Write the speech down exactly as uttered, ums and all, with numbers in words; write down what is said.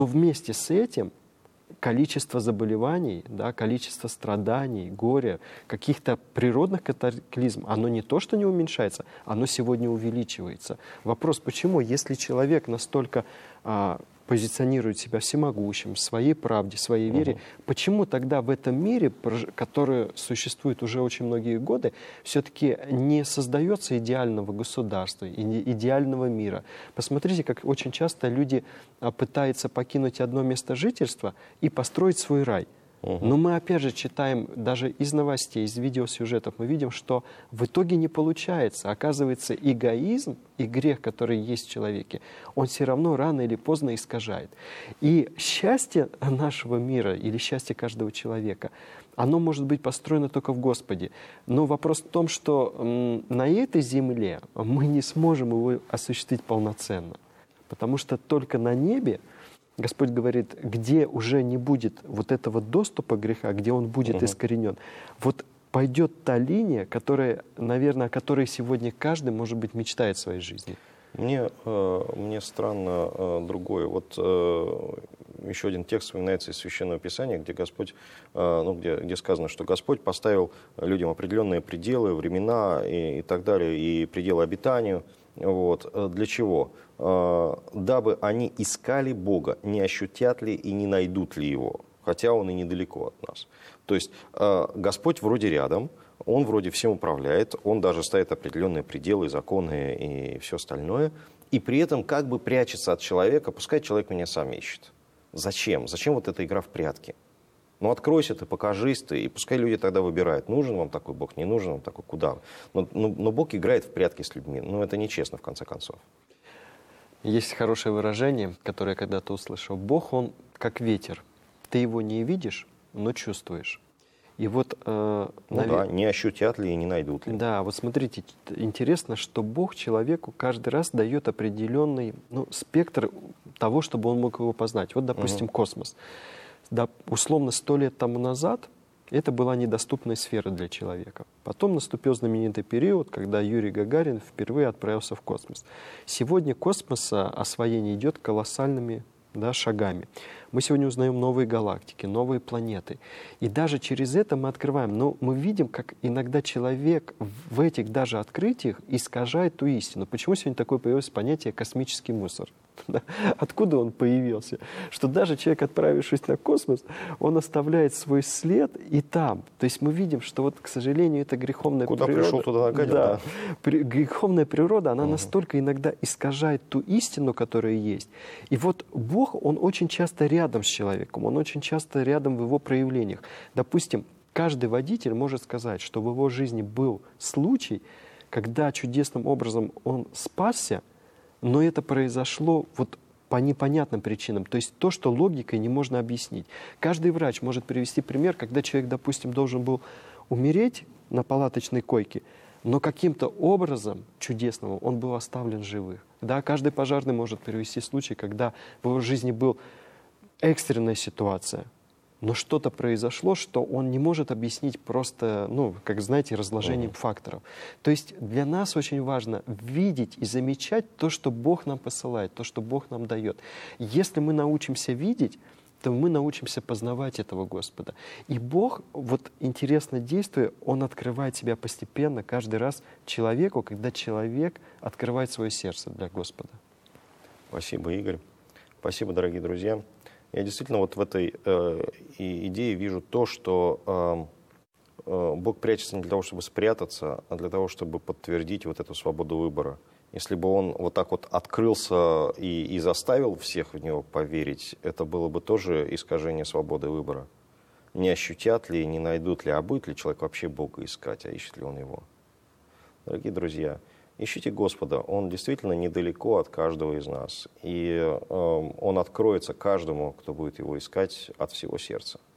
Но вместе с этим количество заболеваний, да, количество страданий, горя, каких-то природных катаклизм, оно не то, что не уменьшается, оно сегодня увеличивается. Вопрос, почему, если человек настолько а, позиционирует себя всемогущим, в своей правде, в своей вере, угу. почему тогда в этом мире, который существует уже очень многие годы, все-таки не создается идеального государства, идеального мира? Посмотрите, как очень часто люди пытаются покинуть одно место жительства и построить свой рай. Угу. Но мы опять же читаем даже из новостей, из видеосюжетов, мы видим, что в итоге не получается. Оказывается, эгоизм и грех, который есть в человеке, он все равно рано или поздно искажает. И счастье нашего мира или счастье каждого человека, оно может быть построено только в Господе. Но вопрос в том, что м, на этой земле мы не сможем его осуществить полноценно. Потому что только на небе Господь говорит, где уже не будет вот этого доступа греха, где он будет угу. искоренен, вот пойдет та линия, которая, наверное, о которой сегодня каждый, может быть, мечтает в своей жизни. Мне, э, мне странно э, другое. Вот э, еще один текст вспоминается из Священного Писания, где Господь, э, ну, где, где сказано, что Господь поставил людям определенные пределы, времена и, и так далее, и пределы обитанию. Вот. Для чего? Дабы они искали Бога, не ощутят ли и не найдут ли Его, хотя Он и недалеко от нас. То есть Господь вроде рядом, Он вроде всем управляет, Он даже ставит определенные пределы, законы и все остальное, и при этом как бы прячется от человека, пускай человек меня сам ищет. Зачем? Зачем вот эта игра в прятки? Ну, откройся ты, покажись ты, и пускай люди тогда выбирают, нужен вам такой Бог, не нужен вам такой, куда. Но, но, но Бог играет в прятки с людьми, ну, это нечестно, в конце концов. Есть хорошее выражение, которое я когда-то услышал. Бог, Он как ветер. Ты его не видишь, но чувствуешь. И вот... Э, ну навер... да, не ощутят ли и не найдут ли. Да, вот смотрите, интересно, что Бог человеку каждый раз дает определенный ну, спектр того, чтобы он мог его познать. Вот, допустим, угу. космос. Да, условно, сто лет тому назад это была недоступная сфера для человека. Потом наступил знаменитый период, когда Юрий Гагарин впервые отправился в космос. Сегодня космоса освоение идет колоссальными да, шагами. Мы сегодня узнаем новые галактики, новые планеты. И даже через это мы открываем. Но мы видим, как иногда человек в этих даже открытиях искажает ту истину. Почему сегодня такое появилось понятие «космический мусор»? Откуда он появился? Что даже человек, отправившись на космос, он оставляет свой след и там. То есть мы видим, что вот, к сожалению, это греховная Куда природа. Куда пришел, туда нагадил, да. да. Греховная природа, она угу. настолько иногда искажает ту истину, которая есть. И вот Бог, Он очень часто рядом с человеком, Он очень часто рядом в его проявлениях. Допустим, каждый водитель может сказать, что в его жизни был случай, когда чудесным образом он спасся, но это произошло вот по непонятным причинам. То есть то, что логикой не можно объяснить. Каждый врач может привести пример, когда человек, допустим, должен был умереть на палаточной койке, но каким-то образом чудесным он был оставлен живых. Да, каждый пожарный может привести случай, когда в его жизни была экстренная ситуация, но что-то произошло, что он не может объяснить просто, ну, как знаете, разложением uh-huh. факторов. То есть для нас очень важно видеть и замечать то, что Бог нам посылает, то, что Бог нам дает. Если мы научимся видеть, то мы научимся познавать этого Господа. И Бог, вот интересно действуя, Он открывает себя постепенно каждый раз человеку, когда человек открывает свое сердце для Господа. Спасибо, Игорь. Спасибо, дорогие друзья. Я действительно вот в этой э, идее вижу то, что э, э, Бог прячется не для того, чтобы спрятаться, а для того, чтобы подтвердить вот эту свободу выбора. Если бы Он вот так вот открылся и, и заставил всех в Него поверить, это было бы тоже искажение свободы выбора. Не ощутят ли, не найдут ли, а будет ли человек вообще Бога искать, а ищет ли он Его? Дорогие друзья, ищите Господа, Он действительно недалеко от каждого из нас. И э, Он откроется каждому, кто будет Его искать от всего сердца.